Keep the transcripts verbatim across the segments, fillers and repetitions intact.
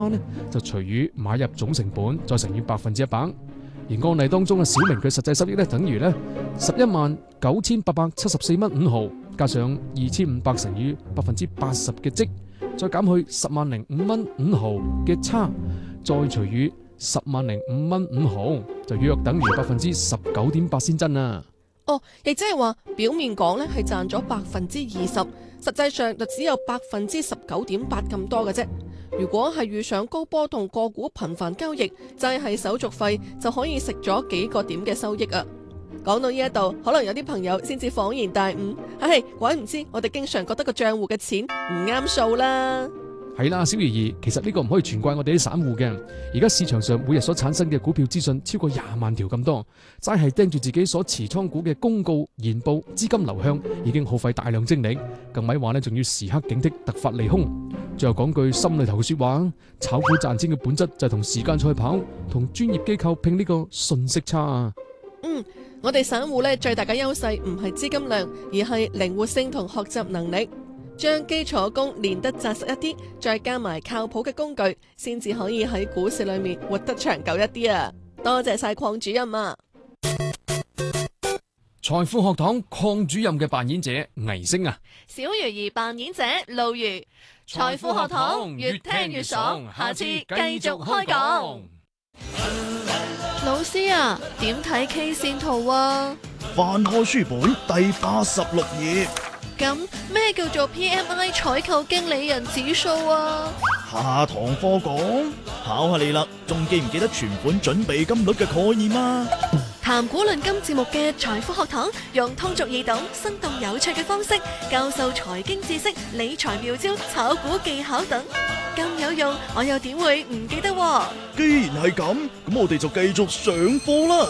呢就除以買入總成本，再乘以百分之一百。而案例當中嘅小明佢實際收益咧，等於咧十一萬九千八百七十四蚊五毫，加上二千五百乘以百分之八十嘅積，再減去十萬零五蚊五毫嘅差，再除以十萬零五蚊五毫，就約等於百分之十九點八先真啊！ 哦，亦即係話表面講咧係賺咗百分之二十，實際上就只有百分之十九點八咁多嘅啫。如果係遇上高波動個股頻繁交易，齋係手續費就可以食咗幾個點嘅收益啊！講到呢一度，可能有啲朋友先至恍然大悟，唉，鬼唔知我哋經常覺得個賬戶嘅錢唔啱數啦。 係啦，小怡兒，其實呢個唔可以全怪我哋啲散戶嘅。而家市場上每日所產生嘅股票資訊超過廿萬條咁多，齋係盯住自己所持倉股嘅公告、研報、資金流向，已經耗費大量精力。更咪話呢，仲要時刻警惕突發利空。最後講句心裏頭嘅說話，炒股賺錢嘅本質就係同時間賽跑，同專業機構拼呢個信息差啊。 嗯，我哋散戶呢最大嘅優勢唔係資金量，而係靈活性同學習能力。將基礎功練得紮實一啲，再加埋靠譜嘅工具，先至可以喺股市裏面活得長久一啲啊！多謝晒鄺主任啊！ 財富學堂鄺主任嘅扮演者倪星啊， 小魚兒扮演者路如，財富學堂越聽越爽，下次繼續開講。老師啊，點睇 K 線圖啊？ 翻開書本第八十六頁。 咁咩叫做 P M I 採購經理人指數啊？ 下堂課講，考下你啦，仲記唔記得存款準備金率嘅概念啊？ 談股論金節目嘅財富學堂，用通俗易懂、生動有趣嘅方式教授財經知識、理財妙招、炒股技巧等，咁有用，我又點會唔記得啊？ 既然係咁，咁我哋就繼續上課啦。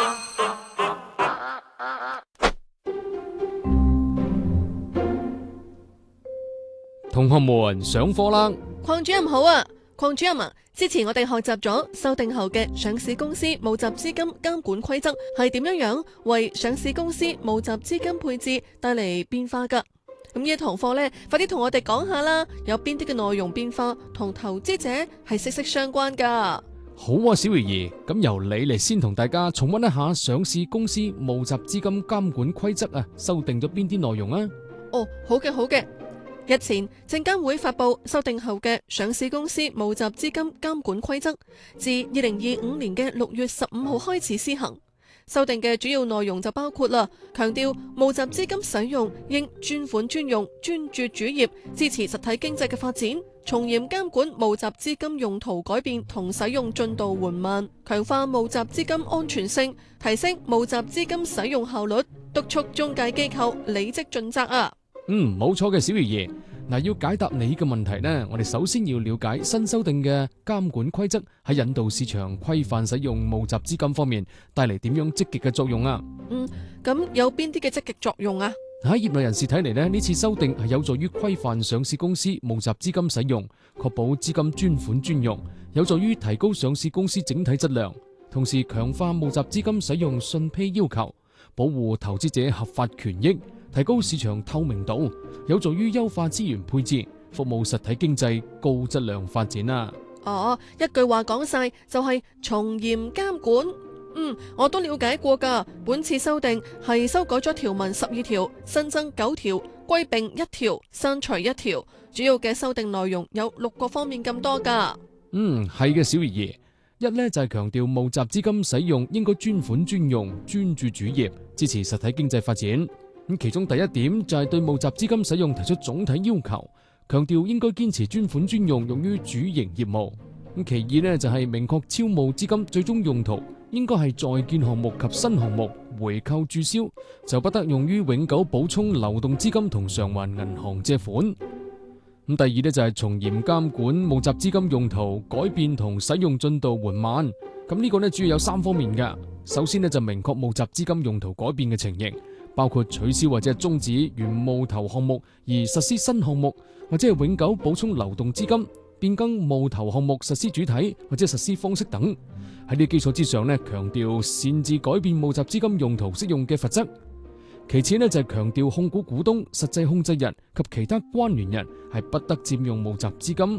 同學們上課啦！ 鄺主任好啊，鄺主任啊，之前我哋學習咗修訂後嘅上市公司募集資金監管規則係點樣樣為上市公司募集資金配置帶嚟變化噶。咁呢一堂課呢，快啲同我哋講下啦，有邊啲嘅內容變化同投資者係息息相關噶？ 好啊，小魚兒，咁由你嚟先同大家重溫一下上市公司募集資金監管規則啊，修訂咗邊啲內容啊？ 哦，好嘅，好嘅。日前，證監會發布修訂後嘅上市公司募集資金監管規則，自二零二五年嘅六月十五號開始施行。修訂嘅主要內容就包括啦，強調募集資金使用應專款專用、專注主業，支持實體經濟嘅發展，從嚴監管募集資金用途改變同使用進度緩慢，強化募集資金安全性，提升募集資金使用效率，督促中介機構履職盡責啊！ 嗯，冇錯嘅，小魚兒。嗱，要解答你嘅問題呢，我哋首先要了解新修訂嘅監管規則喺引導市場規範使用募集資金方面帶嚟點樣積極嘅作用啊？ 嗯，咁有邊啲嘅積極作用啊？ 喺業內人士睇嚟呢，呢次修訂係有助於規範上市公司募集資金使用，確保資金專款專用，有助於提高上市公司整體質量，同時強化募集資金使用信披要求，保護投資者合法權益，提高市場透明度，有助於優化資源配置，服務實體經濟高質量發展啊！ 哦，一句話講晒就係從嚴監管。嗯，我都了解過噶。本次修訂係修改咗條文十二條，新增九條，歸併一條，刪除一條。主要嘅修訂內容有六個方面咁多噶。 嗯，係嘅，小魚兒。一呢就係強調募集資金使用應該專款專用，專注主業，支持實體經濟發展。咁其中第一點就係對募集資金使用提出總體要求，強調應該堅持專款專用用於主營業務。咁其二呢就係明確超募資金最終用途應該係在建項目及新項目回購註銷，就不得用於永久補充流動資金同償還銀行借款。咁第二呢就係從嚴監管募集資金用途改變同使用進度緩慢。咁呢個呢主要有三方面嘅。首先呢就明確募集資金用途改變嘅情形，包括取消或者係終止原募投項目而實施新項目，或者係永久補充流動資金，變更募投項目實施主體或者實施方式等。喺呢基礎之上呢，強調擅自改變募集資金用途適用嘅罰則。其次呢就係強調控股股東、實際控制人及其他關聯人係不得佔用募集資金。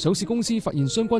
上市公司發現相關